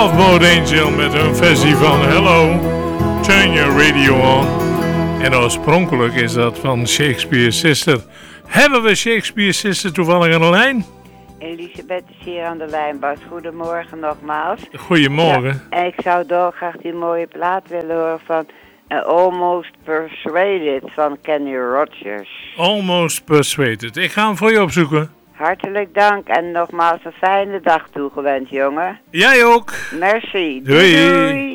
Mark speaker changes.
Speaker 1: Love Boat Angel met hun versie van Hello, Turn Your Radio On. En oorspronkelijk is dat van Shakespeare Sister. Hebben we Shakespeare Sister toevallig aan de lijn?
Speaker 2: Elisabeth is hier aan de lijn, Bas. Goedemorgen nogmaals.
Speaker 1: Goedemorgen.
Speaker 2: Ja, en ik zou dolgraag die mooie plaat willen horen van Almost Persuaded van Kenny Rogers.
Speaker 1: Almost Persuaded. Ik ga hem voor je opzoeken.
Speaker 2: Hartelijk dank en nogmaals een fijne dag toegewenst, jongen.
Speaker 1: Jij ook.
Speaker 2: Merci.
Speaker 1: Doei.
Speaker 2: Doei.